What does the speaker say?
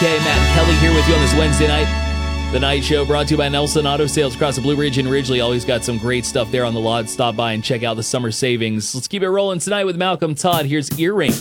Matt and Kelly here with you on this Wednesday night. The Night Show brought to you by Nelson Auto Sales across the Blue Ridge and Ridgely. Always got some great stuff there on the lot. Stop by and check out the summer savings. Let's keep it rolling tonight with Malcolm Todd. Here's Earring.